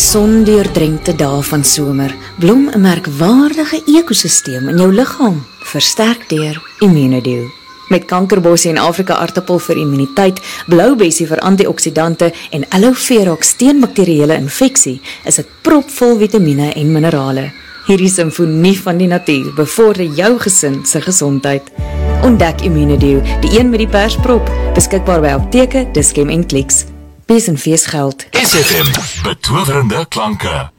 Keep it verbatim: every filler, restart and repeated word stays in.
sondeurdrenkte dae van somer blom 'n merkwaardige ekosisteem in jou liggaam, versterk deur Immunedio. Met kankerbossie en Afrika aartappel vir immuniteit, bloubessie vir antioksidante en aloe vera teen bakterieële infeksie, is dit propvol vitamiene en minerale. Hierdie simfonie van die natuur bevorder jou gesin se gesondheid. Ontdek Immunedio, die een met die persprop, beskikbaar by apteke, Dis-Chem en Clicks. Wees en fees geld. S F M, betowerende klanke.